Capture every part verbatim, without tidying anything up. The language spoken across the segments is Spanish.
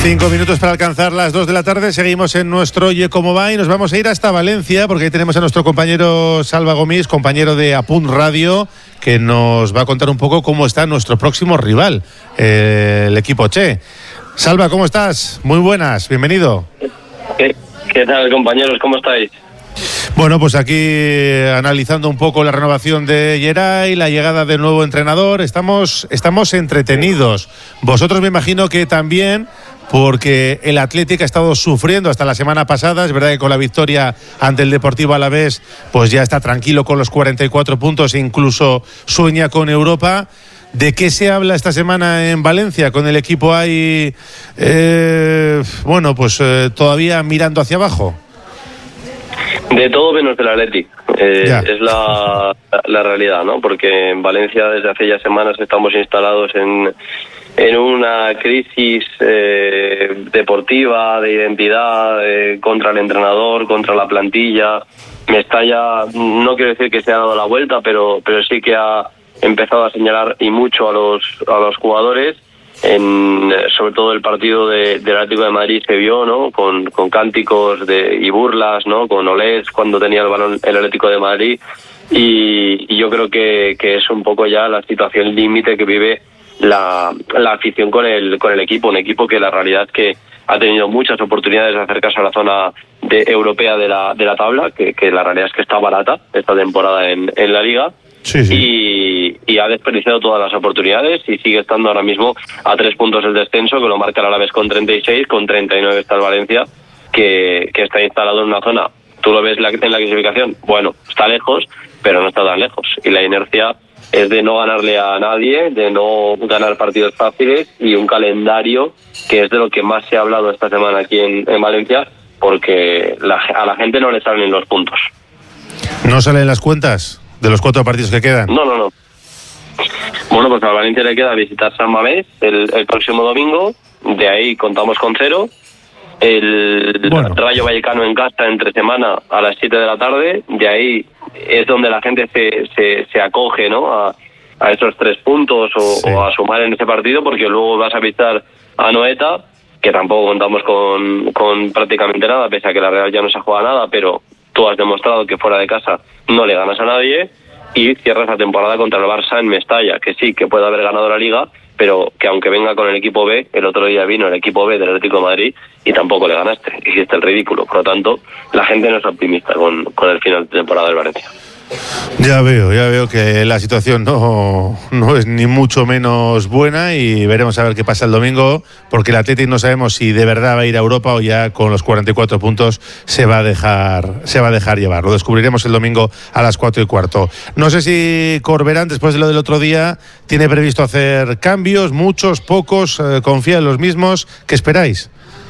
Cinco minutos para alcanzar las dos de la tarde. Seguimos en nuestro Oye Cómo Va y nos vamos a ir hasta Valencia porque ahí tenemos a nuestro compañero Salva Gomis, compañero de Apunt Radio, que nos va a contar un poco cómo está nuestro próximo rival, eh, el equipo Che. Salva, ¿cómo estás? Muy buenas, bienvenido. ¿Qué, qué tal, compañeros? ¿Cómo estáis? Bueno, pues aquí analizando un poco la renovación de Geray, la llegada del nuevo entrenador. Estamos, estamos entretenidos. Vosotros me imagino que también, porque el Athletic ha estado sufriendo hasta la semana pasada. Es verdad que con la victoria ante el Deportivo Alavés pues ya está tranquilo con los cuarenta y cuatro puntos e incluso sueña con Europa. ¿De qué se habla esta semana en Valencia? Con el equipo ahí, eh, bueno, pues eh, todavía mirando hacia abajo. De todo menos del Athletic, eh, es la, la realidad, ¿no? Porque en Valencia desde hace ya semanas estamos instalados en, en una crisis eh, deportiva, de identidad, eh, contra el entrenador, contra la plantilla. Mestalla, no quiero decir que se ha dado la vuelta, pero, pero sí que ha empezado a señalar y mucho a los, a los jugadores. En, sobre todo el partido de, del Atlético de Madrid se vio, ¿no? Con, con cánticos de, y burlas, ¿no? Con Olés cuando tenía el balón el Atlético de Madrid y, y yo creo que, que es un poco ya la situación límite que vive la, la afición con el con el equipo, un equipo que la realidad es que ha tenido muchas oportunidades de acercarse a la zona de, europea de la de la tabla, que, que la realidad es que está barata esta temporada en, en la Liga. Sí, sí. Y, y ha desperdiciado todas las oportunidades y sigue estando ahora mismo a tres puntos del descenso, que lo marca el Alavés con treinta y seis, con treinta y nueve está el Valencia, que, que está instalado en una zona. ¿Tú lo ves en la clasificación? Bueno, está lejos, pero no está tan lejos. Y la inercia es de no ganarle a nadie, de no ganar partidos fáciles y un calendario que es de lo que más se ha hablado esta semana aquí en, en Valencia, porque la, a la gente no le salen los puntos. ¿No salen las cuentas de los cuatro partidos que quedan? No, no, no. Bueno, pues a Valencia le queda visitar San Mamés el, el próximo domingo. De ahí contamos con cero. El bueno. Rayo Vallecano en casa entre semana a las siete de la tarde. De ahí es donde la gente se, se, se acoge, ¿no? A, a esos tres puntos o, sí. o a sumar en ese partido, porque luego vas a visitar a Noeta, que tampoco contamos con, con prácticamente nada, pese a que la Real ya no se juega nada, pero tú has demostrado que fuera de casa no le ganas a nadie, y cierras la temporada contra el Barça en Mestalla, que sí, que puede haber ganado la Liga, pero que aunque venga con el equipo B, el otro día vino el equipo B del Atlético de Madrid y tampoco le ganaste, hiciste el ridículo. Por lo tanto, la gente no es optimista con, con el final de temporada del Valencia. Ya veo, ya veo que la situación no, no es ni mucho menos buena y veremos a ver qué pasa el domingo, porque el Athletic no sabemos si de verdad va a ir a Europa o ya con los cuarenta y cuatro puntos se va a dejar se va a dejar llevar. Lo descubriremos el domingo a las cuatro y cuarto. No sé si Corberán, después de lo del otro día, tiene previsto hacer cambios, muchos, pocos, eh, confía en los mismos. ¿Qué esperáis?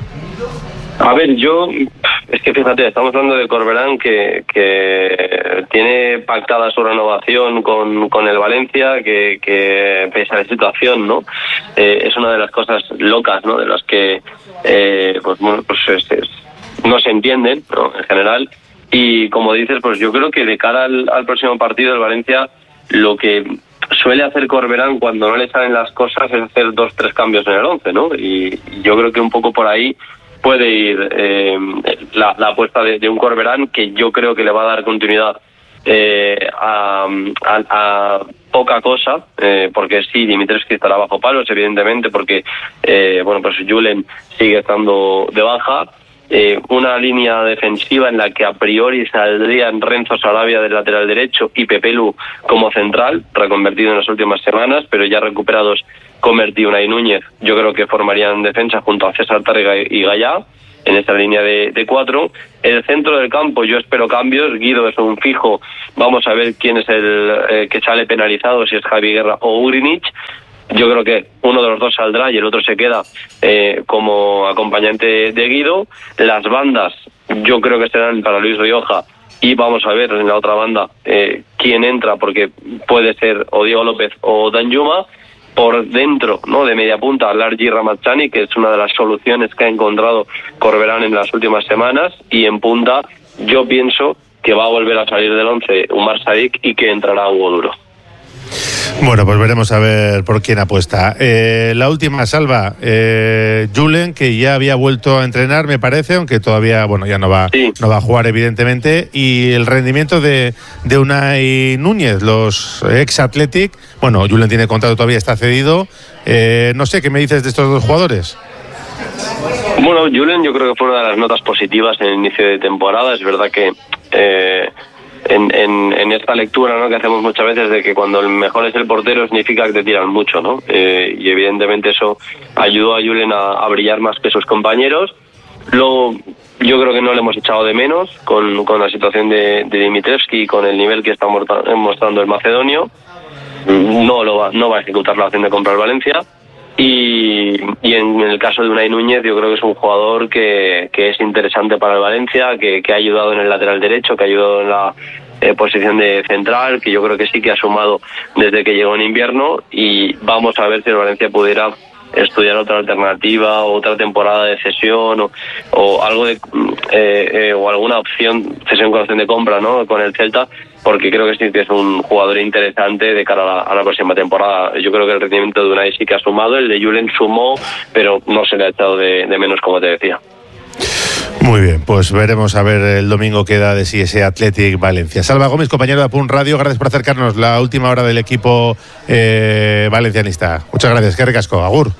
A ver, yo, es que fíjate, estamos hablando de Corberán que, que tiene pactada su renovación con, con el Valencia, que, que pese a la situación, ¿no? Eh, es una de las cosas locas, ¿no? De las que, eh, pues bueno, pues es, es, no se entienden, ¿no? En general. Y como dices, pues yo creo que de cara al, al próximo partido del Valencia, lo que suele hacer Corberán cuando no le salen las cosas es hacer dos, tres cambios en el once, ¿no? Y, y yo creo que un poco por ahí puede ir eh, la, la apuesta de, de un Corberán, que yo creo que le va a dar continuidad eh, a, a, a poca cosa, eh, porque sí, Dimitrescu estará bajo palos, evidentemente, porque eh, bueno, pues Julen sigue estando de baja. Eh, una línea defensiva en la que a priori saldrían Renzo Sarabia del lateral derecho y Pepelu como central, reconvertido en las últimas semanas, pero ya recuperados Comerti, Unai Núñez. Yo creo que formarían defensa junto a César Tárrega y Gallá en esta línea de, de cuatro. El centro del campo yo espero cambios. Guido es un fijo, vamos a ver quién es el eh, que sale penalizado, si es Javi Guerra o Ugrinic. Yo creo que uno de los dos saldrá y el otro se queda eh, como acompañante de Guido. Las bandas yo creo que serán para Luis Rioja, y vamos a ver en la otra banda eh, quién entra, porque puede ser o Diego López o Danjuma. Por dentro, ¿no?, de media punta, Largi Ramazani, que es una de las soluciones que ha encontrado Corberán en las últimas semanas, y en punta yo pienso que va a volver a salir del once Umar Sadik y que entrará Hugo Duro. Bueno, pues veremos a ver por quién apuesta. Eh, la última, Salva, eh, Julen, que ya había vuelto a entrenar, me parece, aunque todavía, bueno, ya no va, sí. no va a jugar, evidentemente, y el rendimiento de, de Unai Núñez, los ex-Athletic, bueno, Julen tiene contrato, todavía está cedido, eh, no sé, ¿qué me dices de estos dos jugadores? Bueno, Julen yo creo que fue una de las notas positivas en el inicio de temporada. Es verdad que eh, en, en, en esta lectura, ¿no?, que hacemos muchas veces de que cuando el mejor es el portero significa que te tiran mucho, ¿no? Eh, y evidentemente eso ayudó a Julen a, a brillar más que sus compañeros. Luego yo creo que no le hemos echado de menos con, con la situación de, de Dimitrievski y con el nivel que está mostrando el macedonio. No, lo va, no va a ejecutar la opción de comprar Valencia. Y, y en el caso de Unai Núñez yo creo que es un jugador que, que es interesante para el Valencia, que, que ha ayudado en el lateral derecho, que ha ayudado en la eh, posición de central, que yo creo que sí que ha sumado desde que llegó en invierno, y vamos a ver si el Valencia pudiera estudiar otra alternativa, otra temporada de cesión o, o algo de eh, eh, o alguna opción, cesión con opción de compra, ¿no?, con el Celta, porque creo que sí que es un jugador interesante de cara a la, a la próxima temporada. Yo creo que el rendimiento de Unai sí que ha sumado, el de Julen sumó, pero no se le ha echado de, de menos, como te decía. Muy bien, pues veremos a ver el domingo qué da de sí ese Athletic Valencia. Salva Gómez, compañero de Apun Radio, gracias por acercarnos la última hora del equipo eh, valencianista. Muchas gracias, qué ricasco. Agur.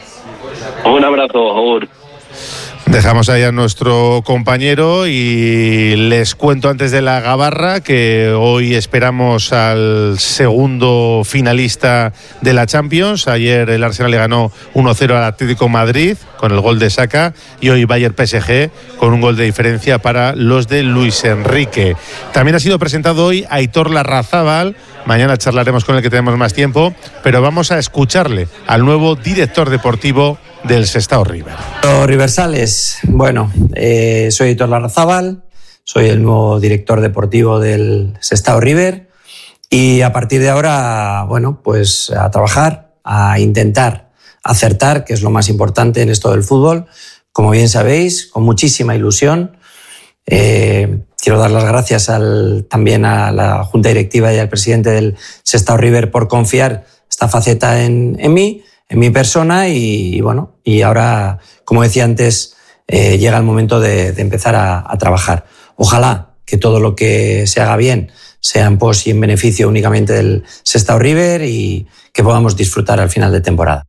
Un abrazo, agur. Dejamos ahí a nuestro compañero y les cuento antes de la gabarra que hoy esperamos al segundo finalista de la Champions. Ayer el Arsenal le ganó uno cero al Atlético Madrid con el gol de Saka y hoy Bayern P S G con un gol de diferencia para los de Luis Enrique. También ha sido presentado hoy Aitor Larrazábal. Mañana charlaremos con el que tenemos más tiempo, pero vamos a escucharle al nuevo director deportivo del Sestao River. Riversales, bueno, eh, soy Aitor Larrazábal, soy el nuevo director deportivo del Sestao River y a partir de ahora, bueno, pues a trabajar, a intentar acertar, que es lo más importante en esto del fútbol, como bien sabéis, con muchísima ilusión. Eh, quiero dar las gracias al, también a la Junta Directiva y al presidente del Sestao River por confiar esta faceta en, en mí, en mi persona y, y bueno, y ahora, como decía antes, eh, llega el momento de, de empezar a, a trabajar. Ojalá que todo lo que se haga bien sea en pos y en beneficio únicamente del Sestao River y que podamos disfrutar al final de temporada.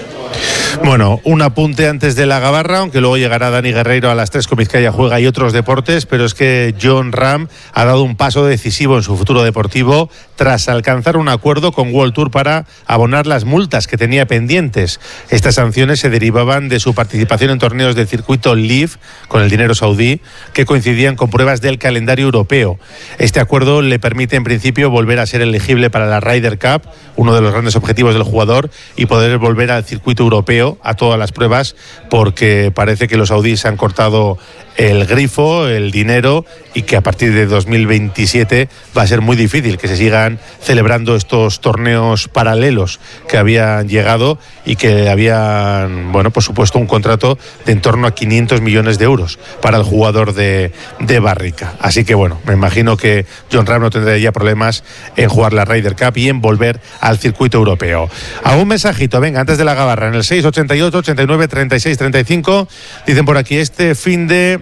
Bueno, un apunte antes de la gabarra, aunque luego llegará Dani Guerreiro a las tres con Vizcaya Juega y otros deportes, pero es que Jon Rahm ha dado un paso decisivo en su futuro deportivo tras alcanzar un acuerdo con World Tour para abonar las multas que tenía pendientes. Estas sanciones se derivaban de su participación en torneos del circuito LIV con el dinero saudí, que coincidían con pruebas del calendario europeo. Este acuerdo le permite en principio volver a ser elegible para la Ryder Cup, uno de los grandes objetivos del jugador, y poder volver al circuito europeo a todas las pruebas, porque parece que los saudíes han cortado el grifo, el dinero, y que a partir de dos mil veintisiete va a ser muy difícil que se sigan celebrando estos torneos paralelos que habían llegado y que habían, bueno, por supuesto, un contrato de en torno a quinientos millones de euros para el jugador de, de Barrica. Así que bueno, me imagino que Jon Rahm no tendrá ya problemas en jugar la Ryder Cup y en volver al circuito europeo. A un mensajito, venga, antes de la gabarra, en el seis ochenta y ocho, ochenta y nueve, treinta y seis, treinta y cinco, dicen por aquí, este fin de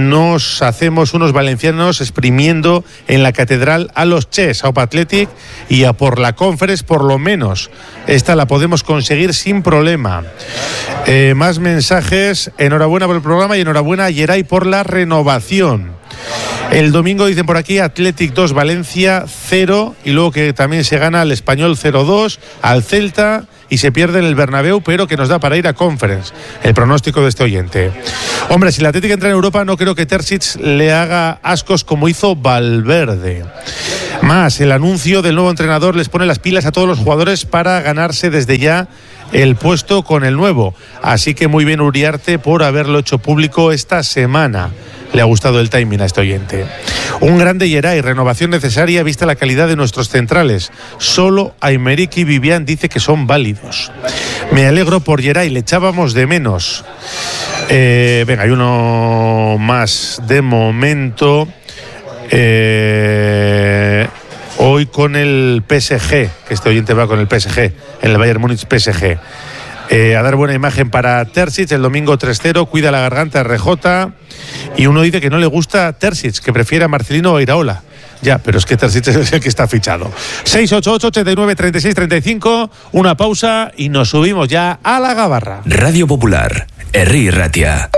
nos hacemos unos valencianos exprimiendo en la catedral a los Ches, a Opa Athletic y a por la Conference, por lo menos. Esta la podemos conseguir sin problema. Eh, más mensajes. Enhorabuena por el programa y enhorabuena a Yeray por la renovación. El domingo dicen por aquí Athletic dos, Valencia cero, y luego que también se gana al Español cero dos, al Celta, y se pierde en el Bernabéu, pero que nos da para ir a Conference. El pronóstico de este oyente. Hombre, si la Atlético entra en Europa, no creo que Terzic le haga ascos como hizo Valverde. Más, el anuncio del nuevo entrenador les pone las pilas a todos los jugadores para ganarse desde ya el puesto con el nuevo. Así que muy bien Uriarte por haberlo hecho público esta semana. Le ha gustado el timing a este oyente. Un grande Yeray, renovación necesaria vista la calidad de nuestros centrales. Solo Aymeric y Vivian dice que son válidos. Me alegro por Yeray, le echábamos de menos. Eh, venga, hay uno más de momento. Eh, hoy con el P S G, que este oyente va con el P S G, en el Bayern Múnich P S G. Eh, a dar buena imagen para Terzic, el domingo tres cero, cuida la garganta R J, y uno dice que no le gusta Terzic, que prefiere a Marcelino o Iraola. Ya, pero es que Terzic es el que está fichado. seis ocho ocho, ochenta y nueve, treinta y seis, treinta y cinco, una pausa y nos subimos ya a la Gabarra. Radio Popular, Herri Ratia.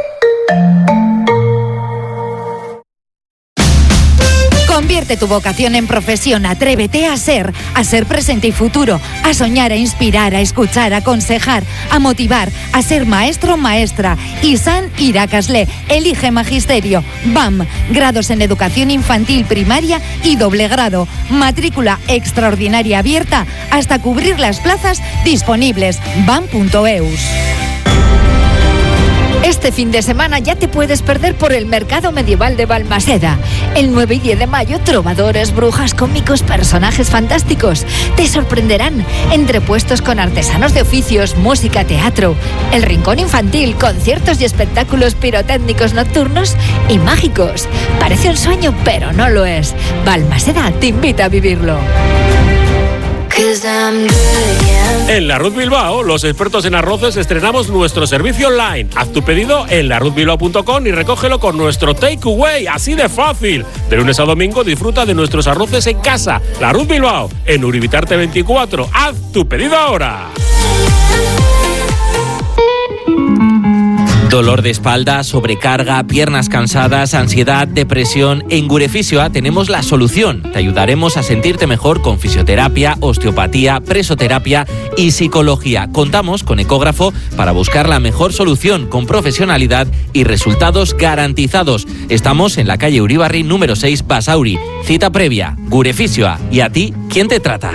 Convierte tu vocación en profesión, atrévete a ser, a ser presente y futuro, a soñar, a inspirar, a escuchar, a aconsejar, a motivar, a ser maestro o maestra. Isan Irakasle, elige magisterio. B A M, grados en educación infantil, primaria y doble grado. Matrícula extraordinaria abierta hasta cubrir las plazas disponibles. bam punto eus. Este fin de semana ya te puedes perder por el Mercado Medieval de Balmaseda. El nueve y diez de mayo, trovadores, brujas, cómicos, personajes fantásticos te sorprenderán entre puestos con artesanos de oficios, música, teatro, el rincón infantil, conciertos y espectáculos pirotécnicos nocturnos y mágicos. Parece un sueño, pero no lo es. Balmaseda te invita a vivirlo. En Larruz Bilbao, los expertos en arroces, estrenamos nuestro servicio online. Haz tu pedido en larruz bilbao punto com y recógelo con nuestro takeaway, así de fácil. De lunes a domingo disfruta de nuestros arroces en casa. Larruz Bilbao, en Uribitarte veinticuatro. Haz tu pedido ahora. Dolor de espalda, sobrecarga, piernas cansadas, ansiedad, depresión. En Gurefisioa tenemos la solución. Te ayudaremos a sentirte mejor con fisioterapia, osteopatía, presoterapia y psicología. Contamos con ecógrafo para buscar la mejor solución con profesionalidad y resultados garantizados. Estamos en la calle Uribarri número seis, Basauri. Cita previa, Gurefisioa. ¿Y a ti, quién te trata?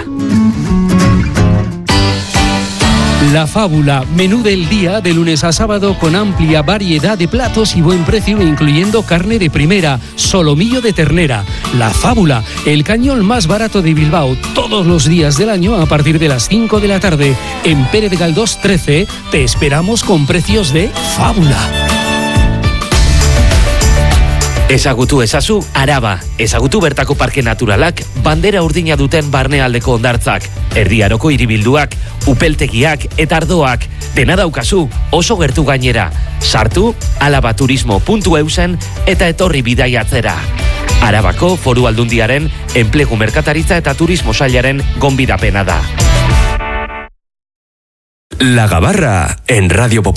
La Fábula, menú del día de lunes a sábado con amplia variedad de platos y buen precio, incluyendo carne de primera, solomillo de ternera. La Fábula, el cañón más barato de Bilbao, todos los días del año a partir de las cinco de la tarde. En Pérez Galdós trece te esperamos con precios de Fábula. Ezagutu ezazu Araba, ezagutu bertako parke naturalak, bandera urdina duten barnealdeko hondartzak, erdiaroko hiribilduak, upeltegiak eta ardoak, dena daukazu, oso gertu gainera. Sartu alabaturismo puntu eusen eta etorri bidaiatzera. Arabako Foru Aldundiaren enplegu merkataritza eta turismo sailaren gonbidapena da. La Gabarra en Radio Popular.